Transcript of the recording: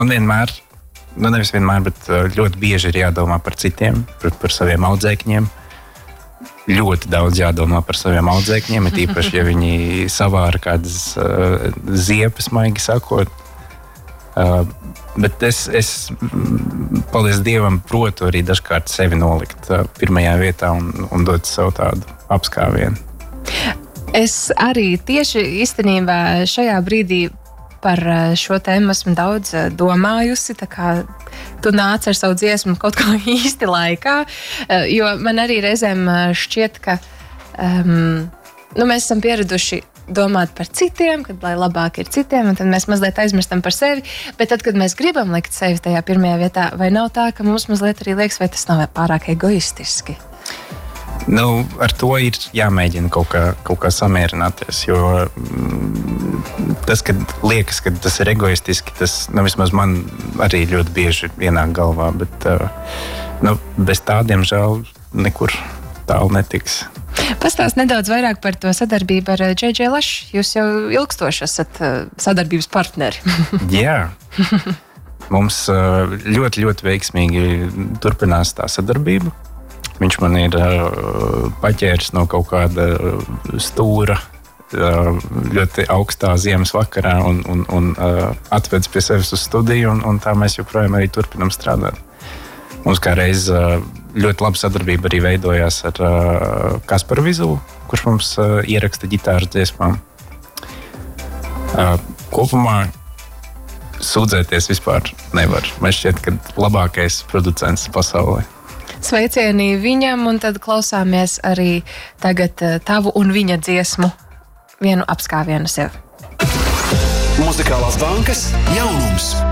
Un vienmēr, nevis vienmēr, bet ļoti bieži ir jādomā par citiem, par saviem audzēkņiem. Ļoti daudz jādomā par saviem audzēkņiem, it īpaši, ja viņi savāra kādas ziepes, maigi sakot. Bet es paldies Dievam, protu arī dažkārt sevi nolikt pirmajā vietā un dot savu tādu apskāvienu. Es arī tieši īstenībā šajā brīdī par šo tēmu esmu daudz domājusi, tā kā tu nāc ar savu dziesmu kaut ko īsti laikā, jo man arī reizēm šķiet, ka mēs esam pieraduši domāt par citiem, kad lai labāk ir citiem, un tad mēs mazliet aizmirstam par sevi, bet tad, kad mēs gribam likt sevi tajā pirmajā vietā, vai nav tā, ka mums mazliet arī liekas, vai tas nav pārāk egoistiski? Ar to ir jāmēģina kaut kā samierināties, jo tas, kad liekas, ka tas ir egoistiski, tas vismaz man arī ļoti bieži ienāk galvā, bet bez tādiem žēl nekur tālu netiks. Pastāst nedaudz vairāk par to sadarbību ar J.J. Lash. Jūs jau ilgstoši esat sadarbības partneri. Jā. Mums ļoti, ļoti veiksmīgi turpinās tā sadarbība. Viņš man ir paķēris no kaut kāda stūra ļoti augstā ziemas vakarā un atvedis pie sevis uz studiju, un tā mēs joprojām arī turpinam strādāt. Mums kā reiz ļoti laba sadarbība arī veidojās ar Kasparu Vizulu, kurš mums ieraksta ģitāras dziesmām. Kopumā sūdzēties vispār nevar. Man šķiet, ka labākais producents pasaulē. Sveicieni viņam, un tad klausāmies arī tagad tavu un viņa dziesmu Vienu apskāvienu sev. Muzikālās bankas jaunums.